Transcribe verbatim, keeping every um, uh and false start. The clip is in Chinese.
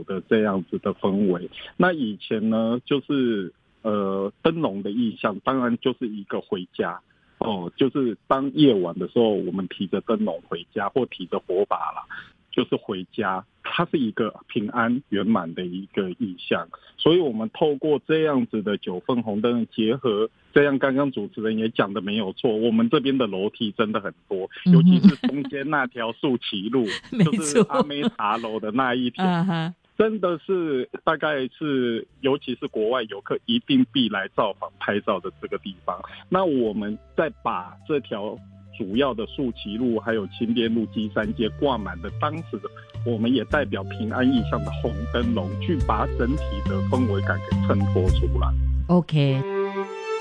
的这样子的氛围。那以前呢，就是呃灯笼的意象，当然就是一个回家哦，就是当夜晚的时候，我们提着灯笼回家，或提着火把啦，就是回家，它是一个平安圆满的一个意象。所以我们透过这样子的九份红灯结合，这样刚刚主持人也讲的没有错，我们这边的楼梯真的很多，尤其是中间那条树旗路就是阿妹茶楼的那一条真的是大概是尤其是国外游客一定必来造访拍照的这个地方。那我们再把这条主要的树旗路还有青边路基山街挂满的当时的我们也代表平安意象的红灯笼，去把整体的氛围感给衬托出来。 OK，